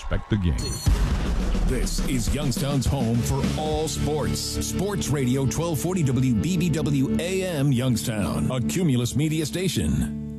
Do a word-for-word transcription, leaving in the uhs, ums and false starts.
respect the game. This is Youngstown's home for all sports. Sports Radio twelve forty W B B W A M Youngstown, a Cumulus media station.